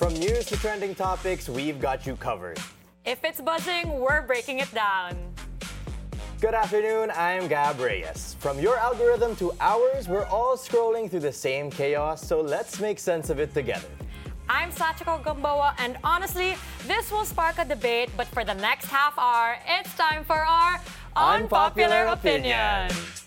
From news to trending topics, we've got you covered. If it's buzzing, we're breaking it down. Good afternoon, I'm Gab Reyes. From your algorithm to ours, we're all scrolling through the same chaos, so let's make sense of it together. I'm Sachiko Gamboa, and honestly, this will spark a debate, but for the next half hour, it's time for our Unpopular Opinion.